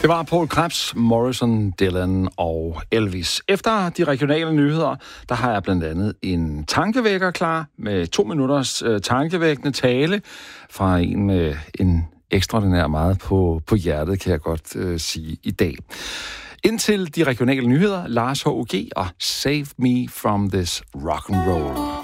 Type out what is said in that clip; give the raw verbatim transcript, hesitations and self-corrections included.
Det var Paul Krebs, Morrison, Dylan og Elvis. Efter de regionale nyheder, der har jeg blandt andet en tankevækker klar med to minutters øh, tankevækkende tale fra en med en ekstraordinær meget på, på hjertet, kan jeg godt øh, sige i dag. Indtil de regionale nyheder, Lars H U G og Save Me From This Rock and Roll.